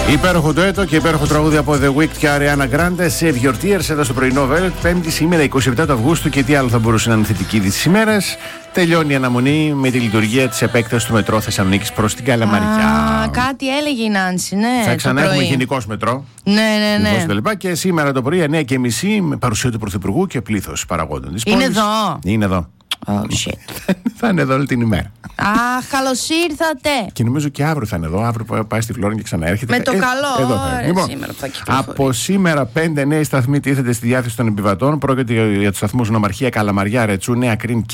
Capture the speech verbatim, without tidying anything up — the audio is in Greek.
Υπέροχο ντουέτο και υπέροχο τραγούδι από The Weeknd και Ariana Grande. Save Your Tears εδώ στο πρωινό Velvet. Πέμπτη σήμερα, εικοστή εβδόμη του Αυγούστου, και τι άλλο θα μπορούσε να είναι θετική της ημέρας. Τελειώνει η αναμονή με τη λειτουργία της επέκτασης του μετρό Θεσσαλονίκης προς την Καλαμαριά. Α, κάτι έλεγε η Νάνση, ναι. Θα ξανά έχουμε γενικός μετρό. Ναι, ναι, ναι. Και, και σήμερα το πρωί εννιά και μισή με παρουσία του Πρωθυπουργού και πλήθος παραγόντων της πόλης. Είναι εδώ. Είναι εδώ. Oh, shit. Θα είναι εδώ όλη την ημέρα. Αχ, καλώς ήρθατε. Και νομίζω και αύριο θα είναι εδώ. Αύριο πάει στη Φλόρινη και ξαναέρχεται. Με το ε, καλό. Εδώ θα. Λοιπόν, σήμερα θα κυκλοφορεί. Από σήμερα πέντε νέοι σταθμοί τίθεται στη διάθεση των επιβατών. Πρόκειται για τους σταθμούς Νομαρχία, Καλαμαριά, Ρετσού, Νέα Κρίνη.